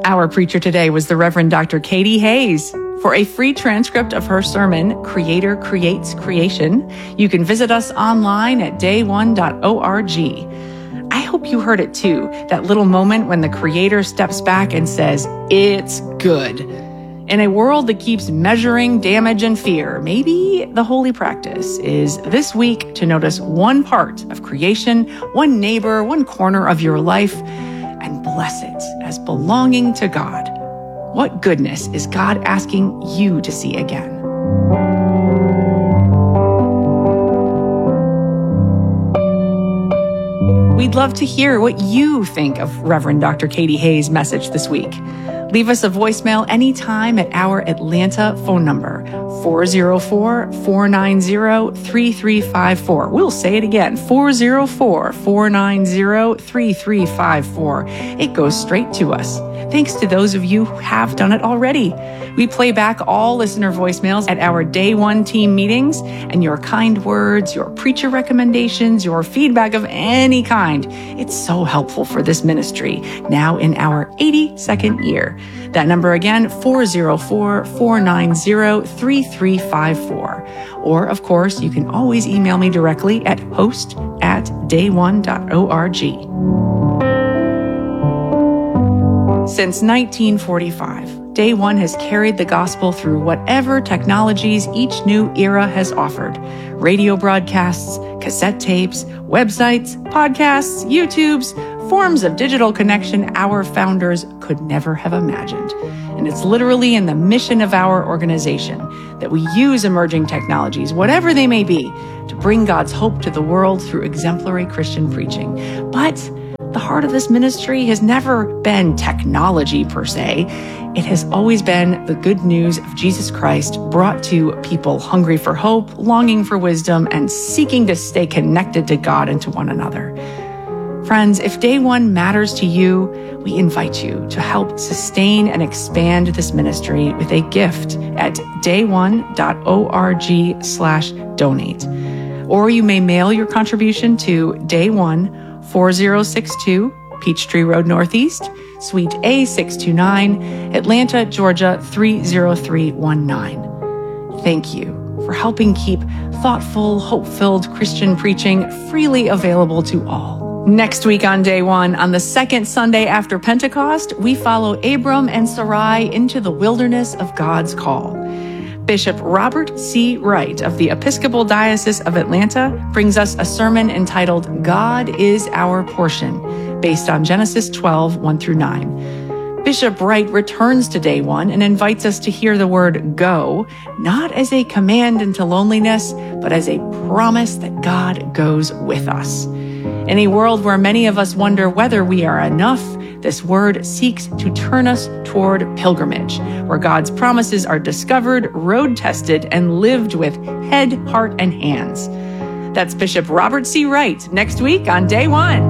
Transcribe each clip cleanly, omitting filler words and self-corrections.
Our preacher today was the Reverend Dr. Katie Hayes. For a free transcript of her sermon, Creator Creates Creation, you can visit us online at day1.org. I hope you heard it too, that little moment when the Creator steps back and says, "It's good." In a world that keeps measuring damage and fear, maybe the holy practice is this week to notice one part of creation, one neighbor, one corner of your life, and bless it as belonging to God. What goodness is God asking you to see again? We'd love to hear what you think of Reverend Dr. Katie Hayes' message this week. Leave us a voicemail anytime at our Atlanta phone number, 404-490-3354. We'll say it again, 404-490-3354. It goes straight to us. Thanks to those of you who have done it already. We play back all listener voicemails at our Day One team meetings, and your kind words, your preacher recommendations, your feedback of any kind. It's so helpful for this ministry, now in our 82nd year. That number again, 404-490-3354. Or, of course, you can always email me directly at host@day1.org. Since 1945, Day One has carried the gospel through whatever technologies each new era has offered. Radio broadcasts, cassette tapes, websites, podcasts, YouTubes, forms of digital connection our founders could never have imagined. And it's literally in the mission of our organization that we use emerging technologies, whatever they may be, to bring God's hope to the world through exemplary Christian preaching. But the heart of this ministry has never been technology per se. It has always been the good news of Jesus Christ brought to people hungry for hope, longing for wisdom, and seeking to stay connected to God and to one another. Friends, if Day One matters to you, we invite you to help sustain and expand this ministry with a gift at day1.org/donate. Or you may mail your contribution to Day One, 4062 Peachtree Road Northeast, Suite A629, Atlanta, Georgia 30319. Thank you for helping keep thoughtful, hope-filled Christian preaching freely available to all. Next week on Day One, on the second Sunday after Pentecost, we follow Abram and Sarai into the wilderness of God's call. Bishop Robert C. Wright of the Episcopal Diocese of Atlanta brings us a sermon entitled God is Our Portion, based on Genesis 12, 1-9. Bishop Wright returns to Day One and invites us to hear the word go, not as a command into loneliness, but as a promise that God goes with us. In a world where many of us wonder whether we are enough, this word seeks to turn us toward pilgrimage, where God's promises are discovered, road-tested, and lived with head, heart, and hands. That's Bishop Robert C. Wright next week on Day One.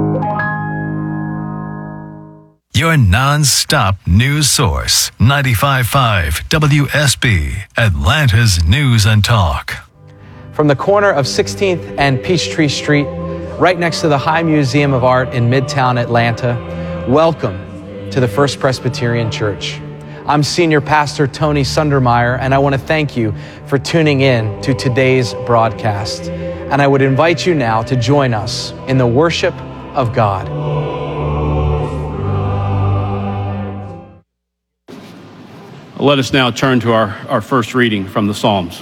Your non-stop news source, 95.5 WSB, Atlanta's News and Talk. From the corner of 16th and Peachtree Street, right next to the High Museum of Art in Midtown Atlanta, welcome to the First Presbyterian Church. I'm Senior Pastor Tony Sundermeyer, and I want to thank you for tuning in to today's broadcast. And I would invite you now to join us in the worship of God. Let us now turn to our first reading from the Psalms.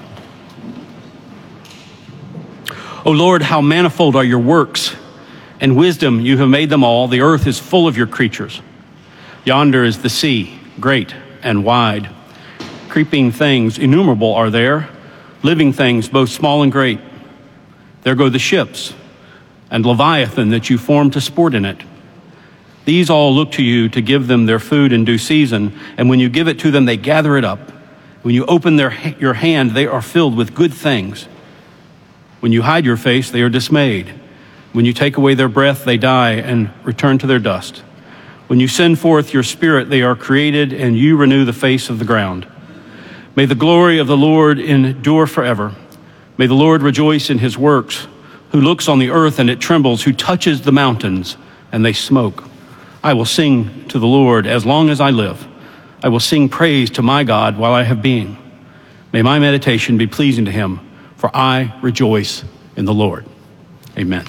O Lord, how manifold are your works, and wisdom you have made them all. The earth is full of your creatures. Yonder is the sea, great and wide. Creeping things innumerable are there, living things both small and great. There go the ships, and Leviathan that you formed to sport in it. These all look to you to give them their food in due season, and when you give it to them, they gather it up. When you open your hand, they are filled with good things. When you hide your face, they are dismayed. When you take away their breath, they die and return to their dust. When you send forth your spirit, they are created, and you renew the face of the ground. May the glory of the Lord endure forever. May the Lord rejoice in his works, who looks on the earth and it trembles, who touches the mountains and they smoke. I will sing to the Lord as long as I live. I will sing praise to my God while I have being. May my meditation be pleasing to him, for I rejoice in the Lord. Amen.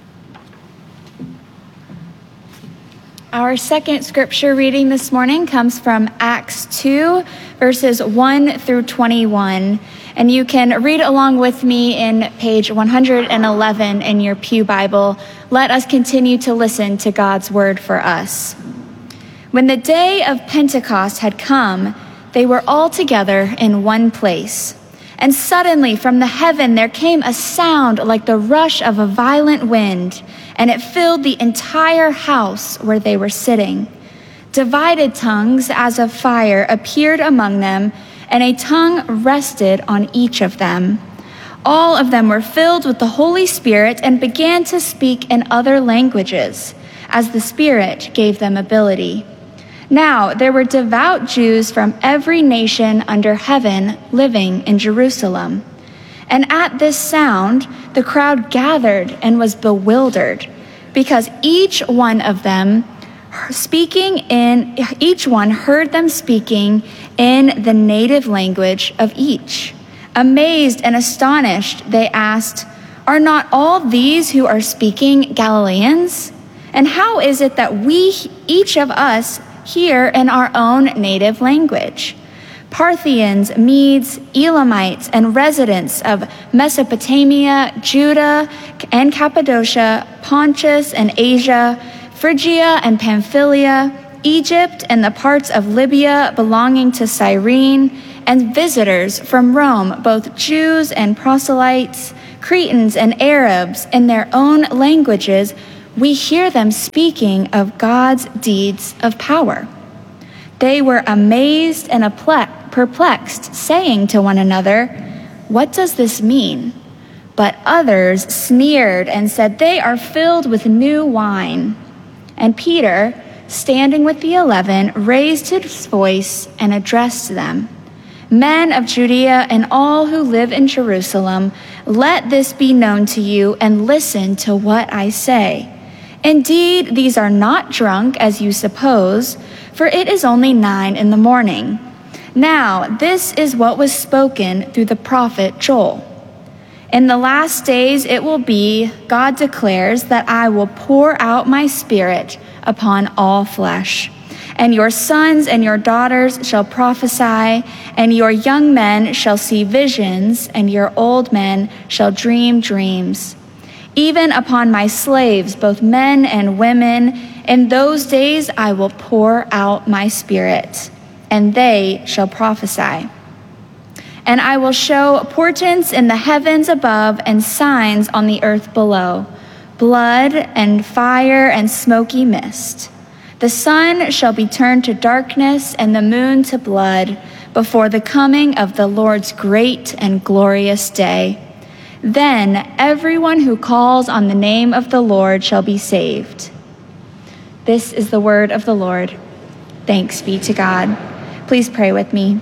Our second scripture reading this morning comes from Acts 2, verses 1 through 21. And you can read along with me in page 111 in your Pew Bible. Let us continue to listen to God's word for us. When the day of Pentecost had come, they were all together in one place. And suddenly from the heaven there came a sound like the rush of a violent wind, and it filled the entire house where they were sitting. Divided tongues as of fire appeared among them, and a tongue rested on each of them. All of them were filled with the Holy Spirit and began to speak in other languages, as the Spirit gave them ability. Now there were devout Jews from every nation under heaven living in Jerusalem. And at this sound, the crowd gathered and was bewildered, because each one heard them speaking in the native language of each. Amazed and astonished, they asked, "Are not all these who are speaking Galileans? And how is it that we, each of us, hear in our own native language? Parthians, Medes, Elamites, and residents of Mesopotamia, Judah and Cappadocia, Pontus and Asia, Phrygia and Pamphylia, Egypt and the parts of Libya belonging to Cyrene, and visitors from Rome, both Jews and proselytes, Cretans and Arabs, in their own languages, we hear them speaking of God's deeds of power." They were amazed and perplexed, saying to one another, "What does this mean?" But others sneered and said, "They are filled with new wine." And Peter, standing with the 11, raised his voice and addressed them, "Men of Judea and all who live in Jerusalem, let this be known to you and listen to what I say. Indeed, these are not drunk as you suppose, for it is only 9 a.m. Now, this is what was spoken through the prophet Joel. In the last days it will be, God declares, that I will pour out my spirit upon all flesh. And your sons and your daughters shall prophesy, and your young men shall see visions, and your old men shall dream dreams. Even upon my slaves, both men and women, in those days I will pour out my spirit, and they shall prophesy. And I will show portents in the heavens above and signs on the earth below, blood and fire and smoky mist. The sun shall be turned to darkness and the moon to blood before the coming of the Lord's great and glorious day. Then everyone who calls on the name of the Lord shall be saved." This is the word of the Lord. Thanks be to God. Please pray with me.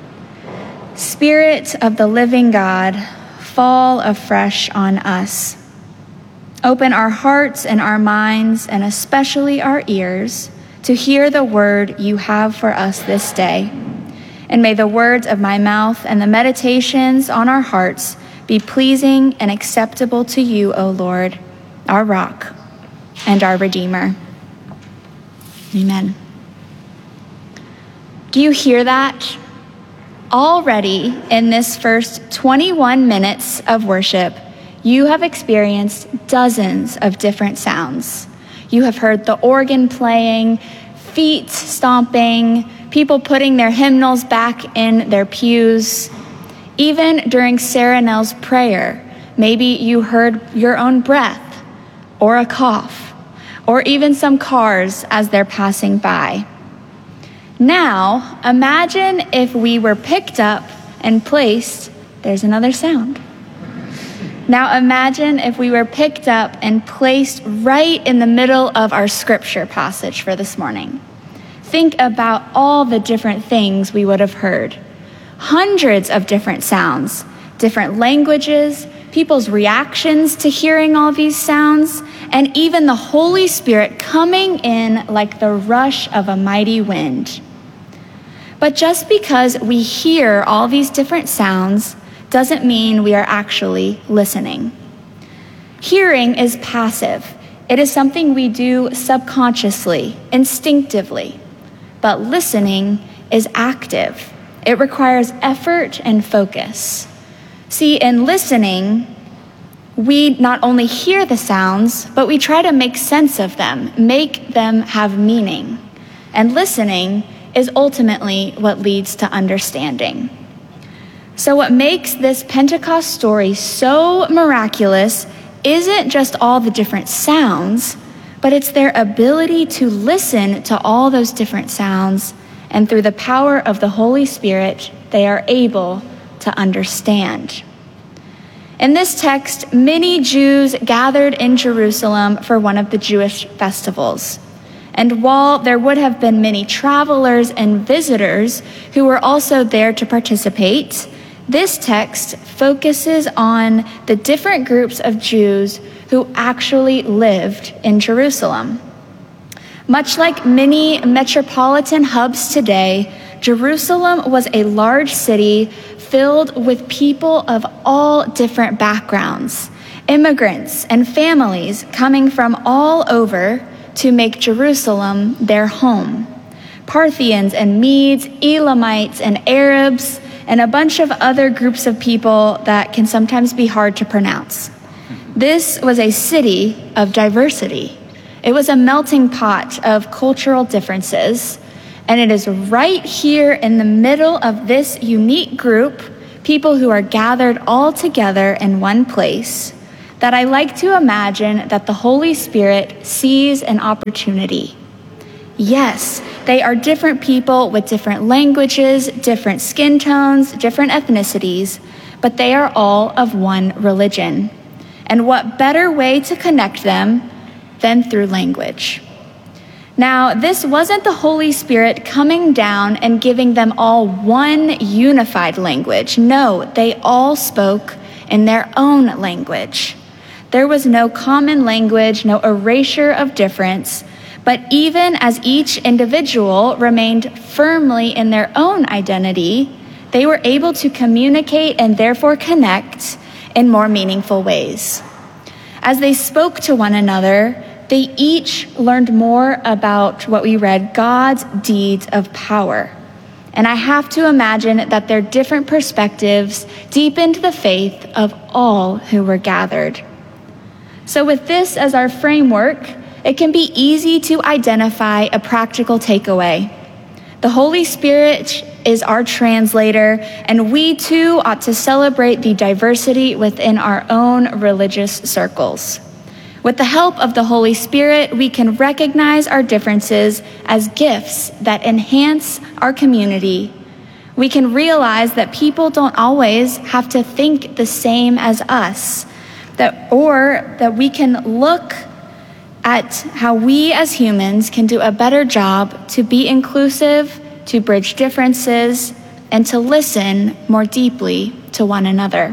Spirit of the living God, fall afresh on us. Open our hearts and our minds, and especially our ears, to hear the word you have for us this day. And may the words of my mouth and the meditations on our hearts be pleasing and acceptable to you, O Lord, our rock and our Redeemer. Amen. Do you hear that? Already in this first 21 minutes of worship, you have experienced dozens of different sounds. You have heard the organ playing, feet stomping, people putting their hymnals back in their pews. Even during Sarah Nell's prayer, maybe you heard your own breath or a cough, or even some cars as they're passing by. Now, imagine if we were picked up and placed, there's another sound. Now imagine if we were picked up and placed right in the middle of our scripture passage for this morning. Think about all the different things we would have heard. Hundreds of different sounds, different languages, people's reactions to hearing all these sounds, and even the Holy Spirit coming in like the rush of a mighty wind. But just because we hear all these different sounds doesn't mean we are actually listening. Hearing is passive. It is something we do subconsciously, instinctively. But listening is active. It requires effort and focus. See, in listening, we not only hear the sounds, but we try to make sense of them, make them have meaning. And listening is ultimately what leads to understanding. So what makes this Pentecost story so miraculous isn't just all the different sounds, but it's their ability to listen to all those different sounds, and through the power of the Holy Spirit, they are able to understand. In this text, many Jews gathered in Jerusalem for one of the Jewish festivals. And while there would have been many travelers and visitors who were also there to participate, this text focuses on the different groups of Jews who actually lived in Jerusalem. Much like many metropolitan hubs today, Jerusalem was a large city filled with people of all different backgrounds, immigrants and families coming from all over to make Jerusalem their home. Parthians and Medes, Elamites and Arabs, and a bunch of other groups of people that can sometimes be hard to pronounce. This was a city of diversity. It was a melting pot of cultural differences, and it is right here in the middle of this unique group, people who are gathered all together in one place, that I like to imagine that the Holy Spirit sees an opportunity. Yes, they are different people with different languages, different skin tones, different ethnicities, but they are all of one religion. And what better way to connect them than through language? Now, this wasn't the Holy Spirit coming down and giving them all one unified language. No, they all spoke in their own language. There was no common language, no erasure of difference, but even as each individual remained firmly in their own identity, they were able to communicate and therefore connect in more meaningful ways. As they spoke to one another, they each learned more about what we read, God's deeds of power. And I have to imagine that their different perspectives deepened the faith of all who were gathered. So with this as our framework, it can be easy to identify a practical takeaway. The Holy Spirit is our translator, and we too ought to celebrate the diversity within our own religious circles. With the help of the Holy Spirit, we can recognize our differences as gifts that enhance our community. We can realize that people don't always have to think the same as us, that we can look at how we as humans can do a better job to be inclusive, to bridge differences, and to listen more deeply to one another.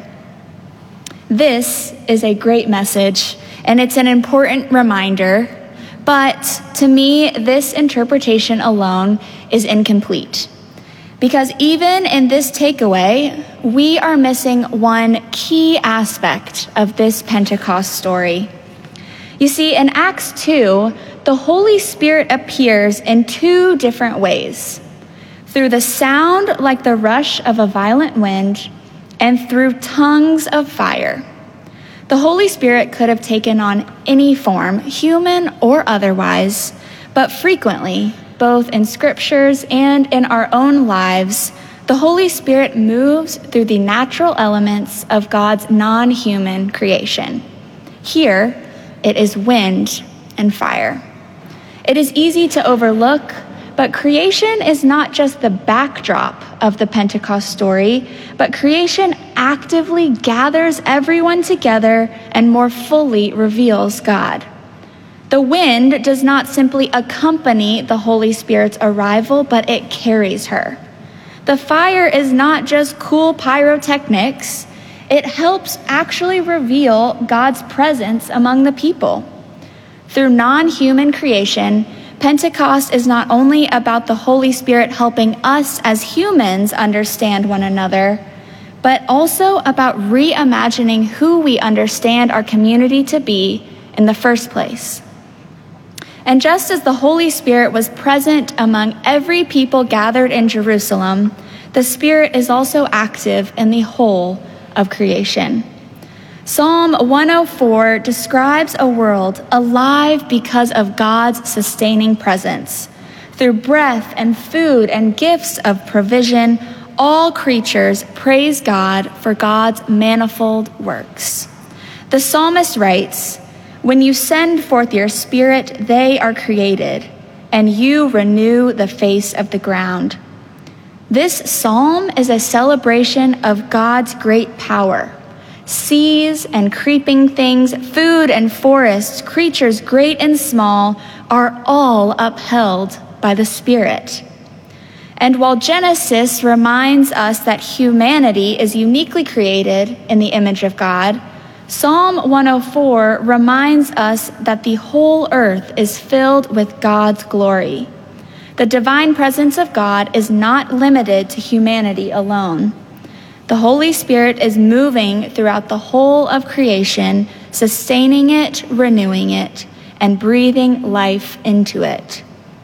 This is a great message, and it's an important reminder, but to me, this interpretation alone is incomplete. Because even in this takeaway, we are missing one key aspect of this Pentecost story. You see, in Acts 2, the Holy Spirit appears in two different ways: through the sound like the rush of a violent wind, and through tongues of fire. The Holy Spirit could have taken on any form, human or otherwise, but frequently, both in scriptures and in our own lives, the Holy Spirit moves through the natural elements of God's non-human creation. Here, it is wind and fire. It is easy to overlook, but creation is not just the backdrop of the Pentecost story, but creation actively gathers everyone together and more fully reveals God. The wind does not simply accompany the Holy Spirit's arrival, but it carries her. The fire is not just cool pyrotechnics. It helps actually reveal God's presence among the people. Through non-human creation, Pentecost is not only about the Holy Spirit helping us as humans understand one another, but also about reimagining who we understand our community to be in the first place. And just as the Holy Spirit was present among every people gathered in Jerusalem, the Spirit is also active in the whole of creation. Psalm 104 describes a world alive because of God's sustaining presence. Through breath and food and gifts of provision, all creatures praise God for God's manifold works. The psalmist writes, "When you send forth your Spirit, they are created, and you renew the face of the ground." This psalm is a celebration of God's great power. Seas and creeping things, food and forests, creatures great and small, are all upheld by the Spirit. And while Genesis reminds us that humanity is uniquely created in the image of God, Psalm 104 reminds us that the whole earth is filled with God's glory. The divine presence of God is not limited to humanity alone. The Holy Spirit is moving throughout the whole of creation, sustaining it, renewing it, and breathing life into it.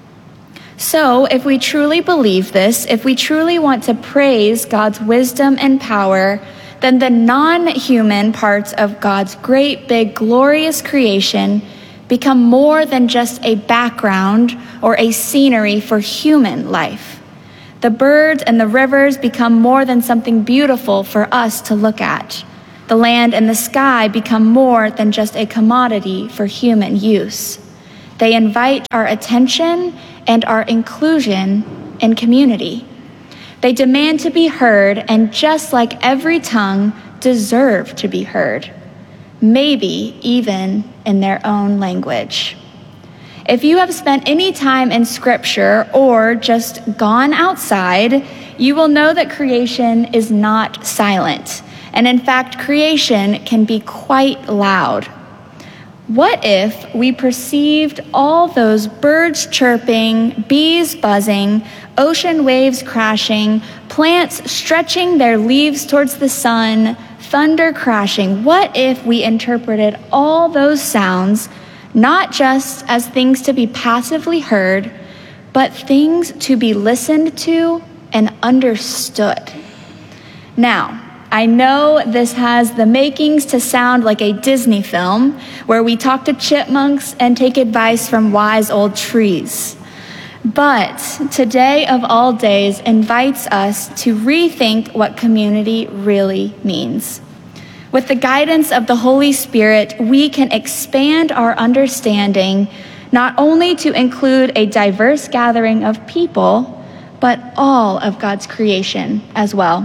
So, if we truly believe this, if we truly want to praise God's wisdom and power, then the non-human parts of God's great, big, glorious creation become more than just a background or a scenery for human life. The birds and the rivers become more than something beautiful for us to look at. The land and the sky become more than just a commodity for human use. They invite our attention and our inclusion in community. They demand to be heard, and just like every tongue, deserve to be heard, maybe even in their own language. If you have spent any time in Scripture or just gone outside, you will know that creation is not silent. And in fact, creation can be quite loud. What if we perceived all those birds chirping, bees buzzing, ocean waves crashing, plants stretching their leaves towards the sun, thunder crashing? What if we interpreted all those sounds not just as things to be passively heard, but things to be listened to and understood? Now, I know this has the makings to sound like a Disney film where we talk to chipmunks and take advice from wise old trees. But today of all days invites us to rethink what community really means. With the guidance of the Holy Spirit, we can expand our understanding not only to include a diverse gathering of people, but all of God's creation as well.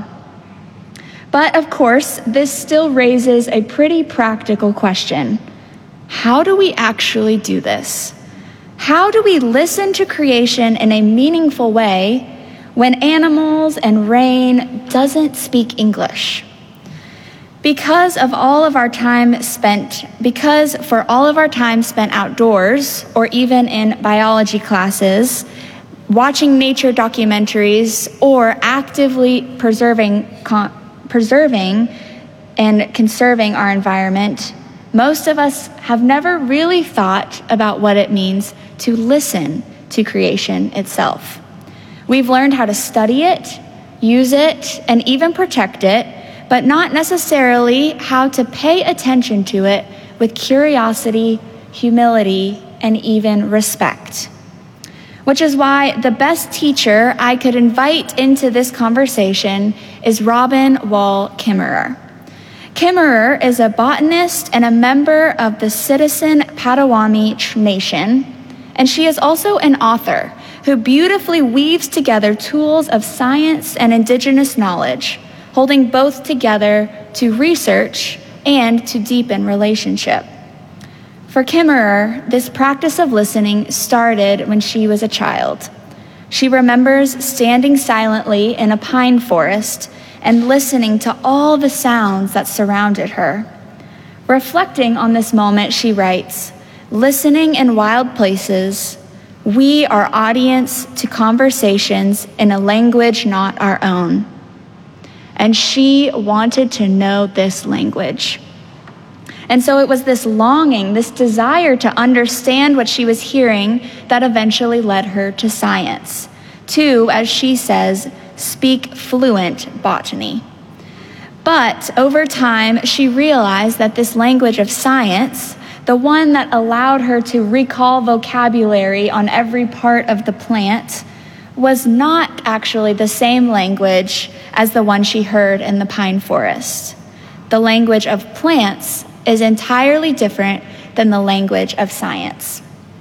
But of course, this still raises a pretty practical question. How do we actually do this? How do we listen to creation in a meaningful way when animals and rain doesn't speak English? Because for all of our time spent outdoors or even in biology classes, watching nature documentaries, or actively preserving and conserving our environment, most of us have never really thought about what it means to listen to creation itself. We've learned how to study it, use it, and even protect it, but not necessarily how to pay attention to it with curiosity, humility, and even respect. Which is why the best teacher I could invite into this conversation is Robin Wall Kimmerer. Kimmerer is a botanist and a member of the Citizen Potawatomi Nation, and she is also an author who beautifully weaves together tools of science and indigenous knowledge, holding both together to research and to deepen relationship. For Kimmerer, this practice of listening started when she was a child. She remembers standing silently in a pine forest and listening to all the sounds that surrounded her. Reflecting on this moment, she writes, "Listening in wild places, we are audience to conversations in a language not our own." And she wanted to know this language. And so it was this longing, this desire to understand what she was hearing that eventually led her to science, to, as she says, speak fluent botany. But over time, she realized that this language of science, the one that allowed her to recall vocabulary on every part of the plant, was not actually the same language as the one she heard in the pine forest. The language of plants is entirely different than the language of science.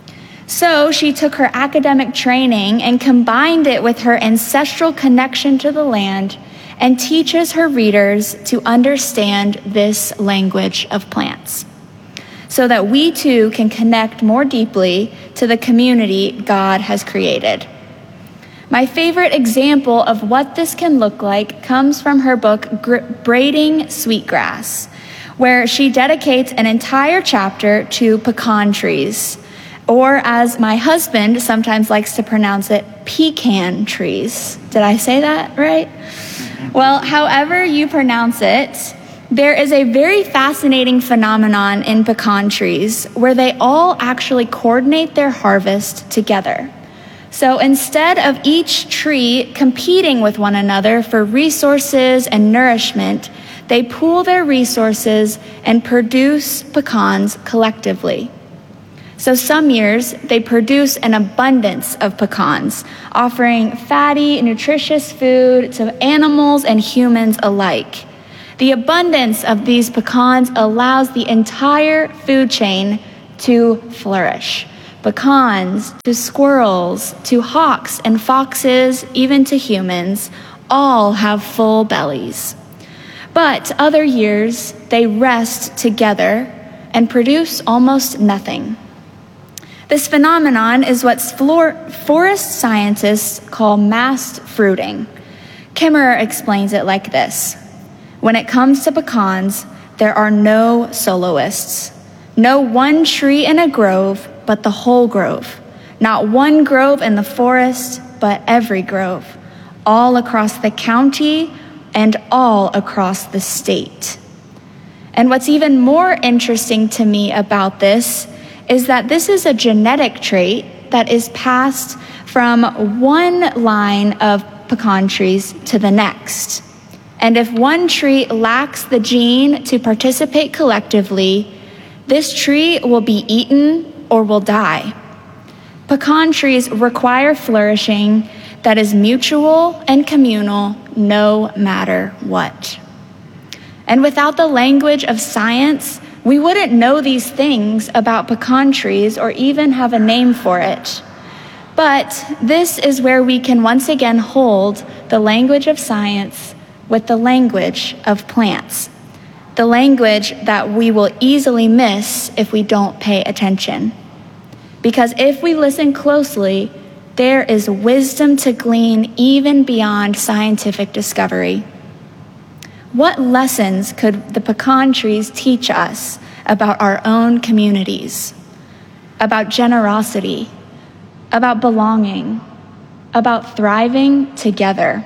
So she took her academic training and combined it with her ancestral connection to the land and teaches her readers to understand this language of plants, so that we too can connect more deeply to the community God has created. My favorite example of what this can look like comes from her book, Braiding Sweetgrass, where she dedicates an entire chapter to pecan trees, or as my husband sometimes likes to pronounce it, pecan trees. Did I say that right? Well, however you pronounce it, there is a very fascinating phenomenon in pecan trees where they all actually coordinate their harvest together. So instead of each tree competing with one another for resources and nourishment, they pool their resources and produce pecans collectively. So some years, they produce an abundance of pecans, offering fatty, nutritious food to animals and humans alike. The abundance of these pecans allows the entire food chain to flourish. Pecans to squirrels, to hawks and foxes, even to humans, all have full bellies. But other years, they rest together and produce almost nothing. This phenomenon is what forest scientists call massed fruiting. Kimmerer explains it like this: when it comes to pecans, there are no soloists. No one tree in a grove, but the whole grove. Not one grove in the forest, but every grove. All across the county and all across the state. And what's even more interesting to me about this is that this is a genetic trait that is passed from one line of pecan trees to the next. And if one tree lacks the gene to participate collectively, this tree will be eaten or will die. Pecan trees require flourishing that is mutual and communal no matter what. And without the language of science, we wouldn't know these things about pecan trees or even have a name for it. But this is where we can once again hold the language of science with the language of plants, the language that we will easily miss if we don't pay attention. Because if we listen closely, there is wisdom to glean even beyond scientific discovery. What lessons could the pecan trees teach us about our own communities, about generosity, about belonging, about thriving together?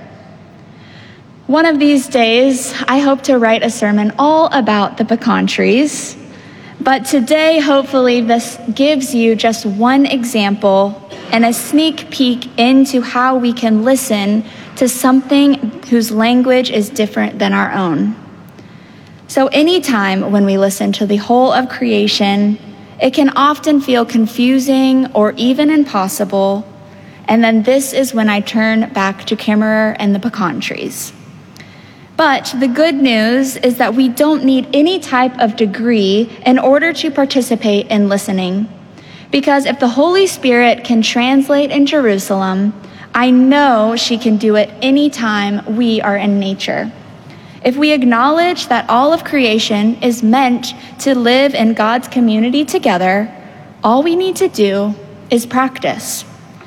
One of these days, I hope to write a sermon all about the pecan trees, but today, hopefully, this gives you just one example and a sneak peek into how we can listen to something whose language is different than our own. So anytime when we listen to the whole of creation, it can often feel confusing or even impossible. And then this is when I turn back to Kimmerer and the pecan trees. But the good news is that we don't need any type of degree in order to participate in listening. Because if the Holy Spirit can translate in Jerusalem, I know she can do it anytime we are in nature. If we acknowledge that all of creation is meant to live in God's community together, all we need to do is practice.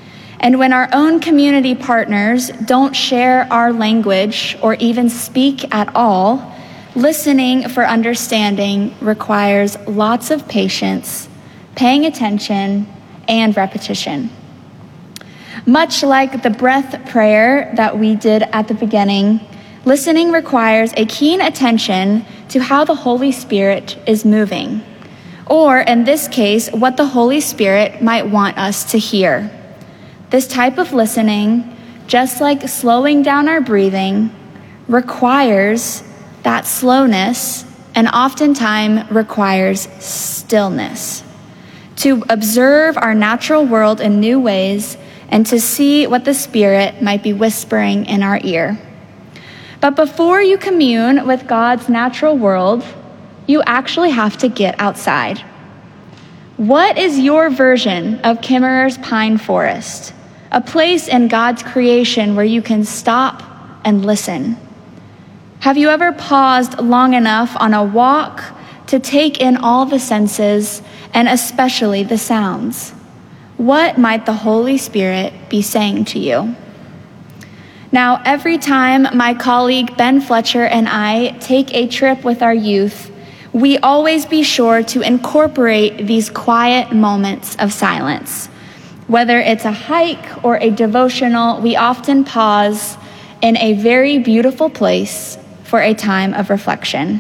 And when our own community partners don't share our language or even speak at all, listening for understanding requires lots of patience, paying attention, and repetition. Much like the breath prayer that we did at the beginning, listening requires a keen attention to how the Holy Spirit is moving, or in this case, what the Holy Spirit might want us to hear. This type of listening, just like slowing down our breathing, requires that slowness and oftentimes requires stillness to observe our natural world in new ways and to see what the Spirit might be whispering in our ear. But before you commune with God's natural world, you actually have to get outside. What is your version of Kimmerer's Pine Forest? A place in God's creation where you can stop and listen. Have you ever paused long enough on a walk to take in all the senses and especially the sounds? What might the Holy Spirit be saying to you? Now, every time my colleague Ben Fletcher and I take a trip with our youth, we always be sure to incorporate these quiet moments of silence. Whether it's a hike or a devotional, we often pause in a very beautiful place for a time of reflection.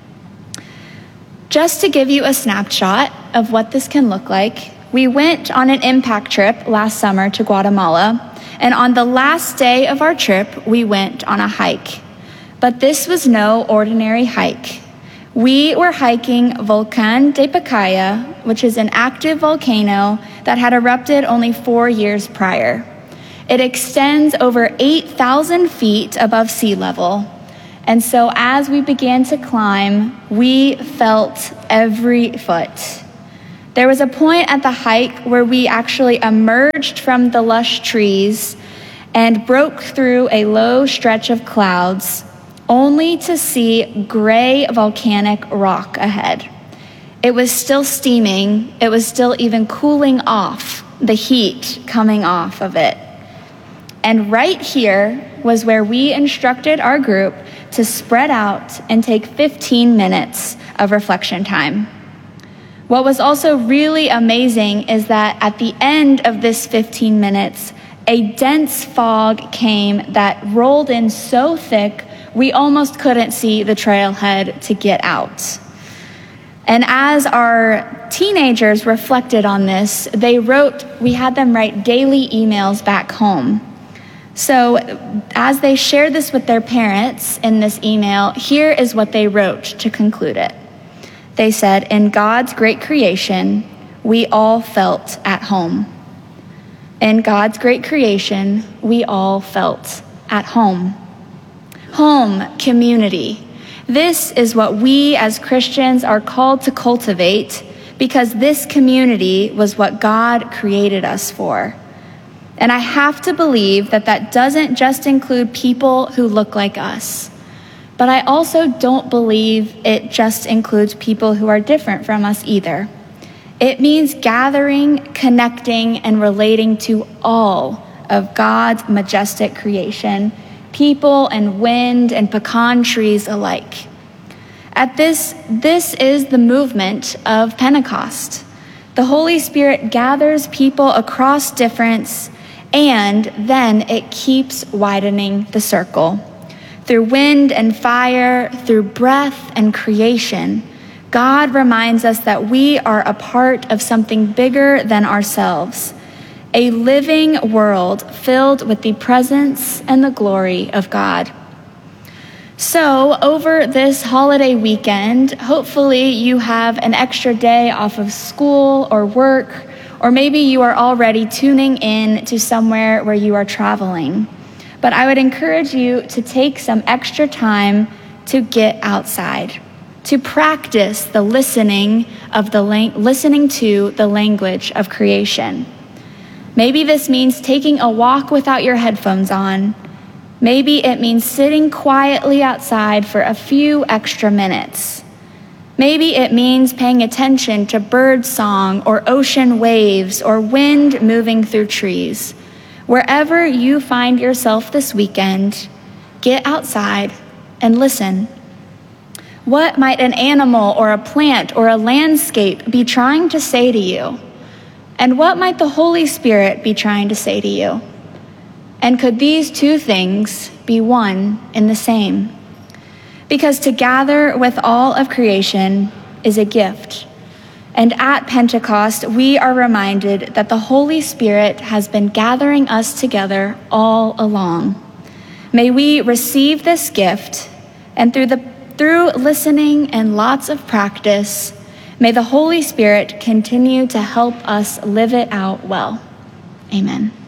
Just to give you a snapshot of what this can look like, we went on an impact trip last summer to Guatemala, and on the last day of our trip, we went on a hike. But this was no ordinary hike. We were hiking Volcán de Pacaya, which is an active volcano that had erupted only 4 years prior. It extends over 8,000 feet above sea level. And so as we began to climb, we felt every foot. There was a point at the hike where we actually emerged from the lush trees and broke through a low stretch of clouds, only to see gray volcanic rock ahead. It was still steaming. It was still even cooling off, the heat coming off of it. And right here was where we instructed our group to spread out and take 15 minutes of reflection time. What was also really amazing is that at the end of this 15 minutes, a dense fog came that rolled in so thick we almost couldn't see the trailhead to get out. And as our teenagers reflected on this, we had them write daily emails back home. So as they shared this with their parents in this email, here is what they wrote to conclude it. They said, "In God's great creation, we all felt at home." In God's great creation, we all felt at home. Home, community. This is what we as Christians are called to cultivate because this community was what God created us for. And I have to believe that that doesn't just include people who look like us. But I also don't believe it just includes people who are different from us either. It means gathering, connecting, and relating to all of God's majestic creation, people and wind and pecan trees alike. This is the movement of Pentecost. The Holy Spirit gathers people across difference, and then it keeps widening the circle. Through wind and fire, through breath and creation, God reminds us that we are a part of something bigger than ourselves, a living world filled with the presence and the glory of God. So over this holiday weekend, hopefully you have an extra day off of school or work, or maybe you are already tuning in to somewhere where you are traveling. But I would encourage you to take some extra time to get outside, to practice the listening to the language of creation. Maybe this means taking a walk without your headphones on. Maybe it means sitting quietly outside for a few extra minutes. Maybe it means paying attention to bird song or ocean waves or wind moving through trees. Wherever you find yourself this weekend, get outside and listen. What might an animal or a plant or a landscape be trying to say to you? And what might the Holy Spirit be trying to say to you? And could these two things be one and the same? Because to gather with all of creation is a gift. And at Pentecost, we are reminded that the Holy Spirit has been gathering us together all along. May we receive this gift, and through listening and lots of practice, may the Holy Spirit continue to help us live it out well. Amen.